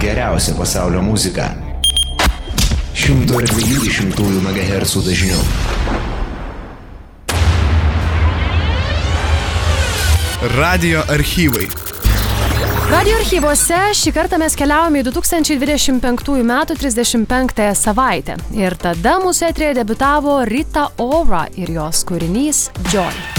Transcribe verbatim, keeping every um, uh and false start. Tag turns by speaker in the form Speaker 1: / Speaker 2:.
Speaker 1: geriausią pasaulio muziką. šimto dviejų šimtųjų megahercų dažniu.
Speaker 2: Radio archyvai.
Speaker 3: Radio archyvuose šį kartą mes keliaujame į du tūkstančiai dvidešimt penktųjų metų trisdešimt penktąją savaitę. Ir tada mūsų eteryje debiutavo Rita Ora ir jos kūrinys Joy.